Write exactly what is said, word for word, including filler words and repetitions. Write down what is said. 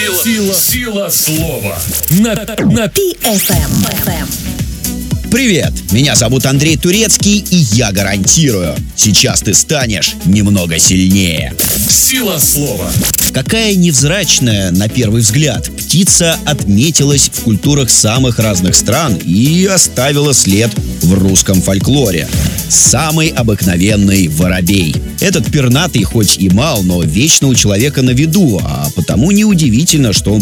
Сила, сила, сила слова. На, на пи эф эм. Привет, меня зовут Андрей Турецкий, и я гарантирую, сейчас ты станешь немного сильнее. Сила слова. Какая невзрачная, на первый взгляд, птица отметилась в культурах самых разных стран и оставила след в русском фольклоре. Самый обыкновенный воробей. Этот пернатый хоть и мал, но вечно у человека на виду, а потому неудивительно, что он